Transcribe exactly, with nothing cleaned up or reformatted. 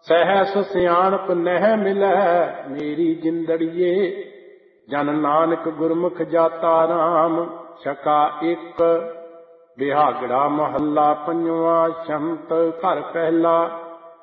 सहस सियाणप नह मिलै मेरी जिंदड़िए। जन नानक गुरमुख जाता राम छका एक। बिहागड़ा महला पंजवा शंत घर पहला।